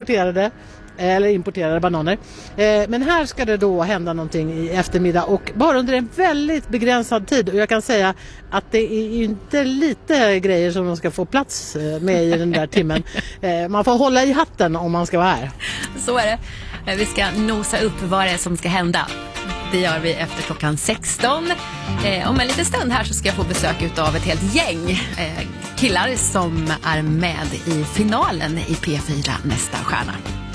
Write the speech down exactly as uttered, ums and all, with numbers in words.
importerade eller importerade bananer. Eh, men här ska det då hända någonting i eftermiddag och bara under en väldigt begränsad tid. Och jag kan säga att det är inte lite grejer som de ska få plats med i den där timmen. Eh, man får hålla i hatten om man ska vara här. Så är det. Vi ska nosa upp vad det är som ska hända. Det gör vi efter klockan sexton. Eh, om en liten stund här så ska jag få besök av ett helt gäng eh, killar som är med i finalen i P fyra Nästa stjärna.